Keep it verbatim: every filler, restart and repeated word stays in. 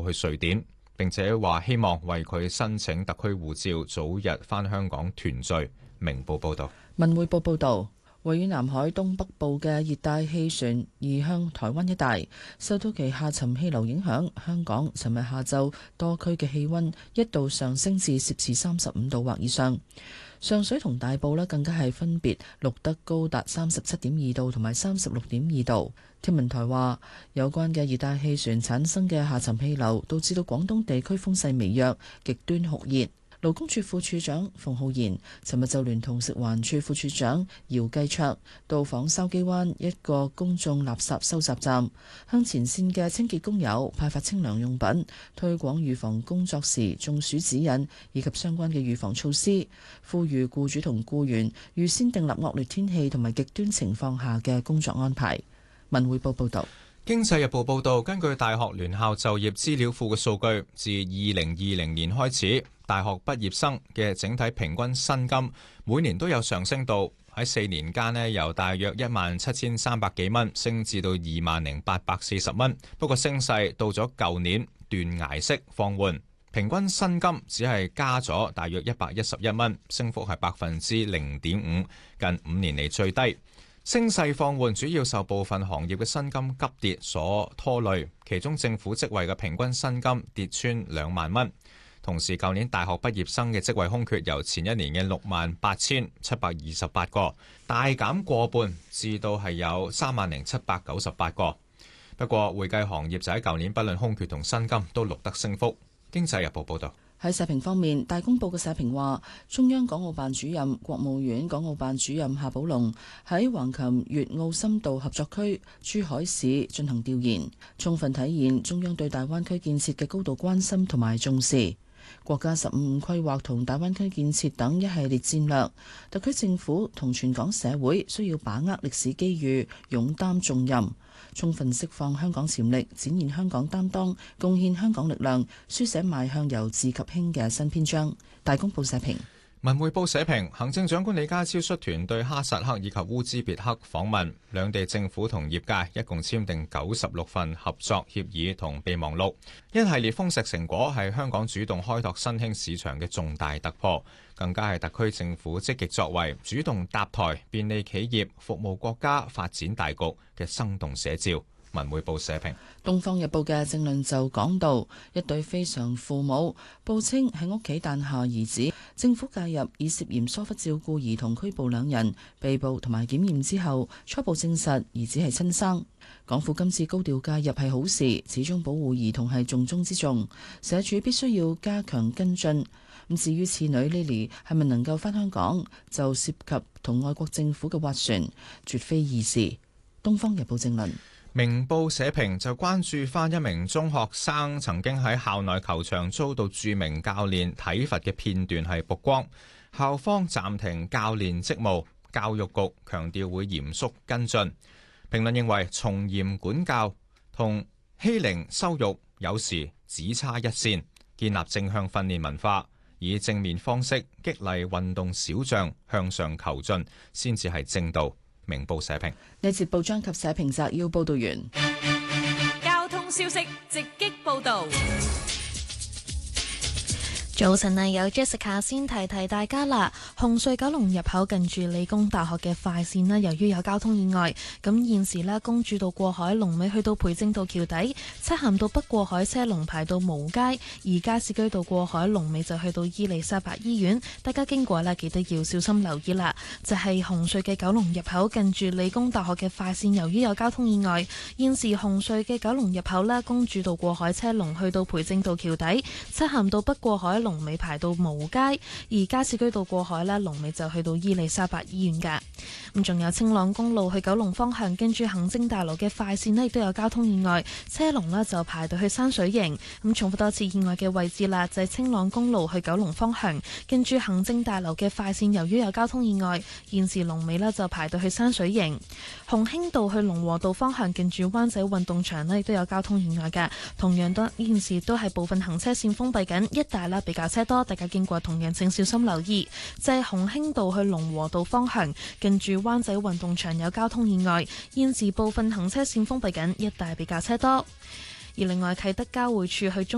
去瑞典，並且話希望為佢申請特區護照，早日返香港團聚。明報報道。 文匯報報道。位於南海東北部嘅熱帶氣旋移向台灣一帶，受到其下沉氣流影響，香港尋日下晝多區嘅氣溫一度上升至攝氏三十五度或以上。上水同大埔呢更加係分別錄得高達三十七點二度同埋三十六點二度。天文台話，有關嘅熱帶氣旋產生嘅下沉氣流，導致到廣東地區風勢微弱，極端酷熱。勞工處副處長馮浩然尋日就聯同食環署副處長姚繼卓到訪筲箕灣一個公眾垃圾收集站，向前線嘅清潔工友派發清涼用品，推廣預防工作時中暑指引以及相關嘅預防措施，呼籲僱主同僱員預先訂立惡劣天氣同埋極端情況下嘅工作安排。文匯報報道。 經濟日報報道，根據大學聯校就業資料庫嘅數據，自二零二零年開始，大學畢業生嘅整體平均薪金每年都有上升到，喺四年間呢，由大約一萬七千三百幾蚊升至到二萬零八百四十蚊。不過升勢到咗舊年斷崖式放緩，平均薪金只係加咗大約一百一十一蚊，升幅係百分之零點五，近五年嚟最低。升勢放緩主要受部分行業嘅薪金急跌所拖累，其中政府職位嘅平均薪金跌穿兩萬蚊。同時，舊年大學畢業生嘅職位空缺由前一年嘅六萬八千七百二十八個大減過半，至到係有三萬零七百九十八個。不過，會計行業就喺舊年不論空缺同薪金都錄得升幅。經濟日報報導。 喺社評方面，大公報嘅社評話，中央港澳辦主任、國務院港澳辦主任夏寶龍喺橫琴粵澳深度合作區珠海市進行調研，充分體現中央對大灣區建設嘅高度關心同埋重視。國家十五五規劃同大灣區建設等一系列戰略，特區政府同全港社會需要把握歷史機遇，勇擔重任，充分釋放香港潛力，展現香港擔當，貢獻香港力量，書寫邁向由治及興嘅新篇章。大公報社評。 文匯報社評，行政長官李家超率團對哈薩克以及烏茲別克訪問，兩地政府同業界一共簽訂九十六份合作協議同備忘錄，一系列豐碩成果係香港主動開拓新興市場嘅重大突破，更加係特區政府積極作為、主動搭台、便利企業、服務國家發展大局嘅生動寫照。文匯報社評。《 東方日報》嘅政論就講到，一對非常父母報稱喺屋企誕下兒子，政府介入以涉嫌疏忽照顧兒童拘捕兩人，被捕同埋檢驗之後初步證實兒子係親生。港府今次高調介入係好事，始終保護兒童係重中之重，社署必須要加強跟進。咁至於次女 Lily 係咪能夠返香港，就涉及同外國政府嘅斡旋，絕非易事。《東方日報》政論。 明報社評就關注翻一名中學生曾經喺校內球場遭到著名教練體罰嘅片段係曝光，校方暫停教練職務，教育局強調會嚴肅跟進。評論認為從嚴管教同欺凌羞辱有時只差一線，建立正向訓練文化，以正面方式激勵運動小將向上求進，先至係正道。明報社評。 呢節報章及社評摘要報道完。 交通消息直擊報道。 早晨啊，有 Jessica 先提提大家啦。紅隧九龍入口近住理工大學嘅快線咧，由於有交通意外，咁現時咧公主道過海龍尾去到培正道橋底，漆咸道北過海車龍排到蕪街，而加士居道過海龍尾就去到伊利沙伯醫院。大家經過咧，記得要小心留意啦。就係紅隧嘅九龍入口近住理工大學嘅快線，由於有交通意外，現時紅隧嘅九龍入口咧，公主道過海車龍去到培正道橋底，漆咸道北過海龍龍尾排到蕪街，而加士居道過海呢，龍尾就去到伊利沙伯醫院噶。咁仲有青朗公路去九龍方向，跟住行政大樓嘅快線呢，亦都有交通意外，車龍呢就排到去山水營。咁重複多次意外嘅位置啦，就係青朗公路去九龍方向，跟住行政大樓嘅快線，由於有交通意外，現時龍尾呢就排到去山水營。鴻興道去龍和道方向，跟住灣仔運動場呢，亦都有交通意外嘅，同樣都現時都係部分行車線封閉緊，一帶啦比較車多，大家經過同樣請小心留意。就係鴻興道去龍和道方向，近住灣仔運動場有交通意外，現時部分行車線封閉緊，一帶比較車多。而另外啟德交匯處去中